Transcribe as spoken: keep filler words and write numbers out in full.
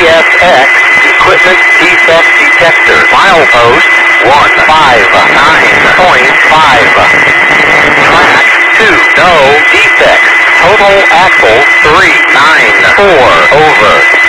S X Equipment Defect Detector. Milepost one five nine point five. Track two, no defects. Total axle three nine four. Over.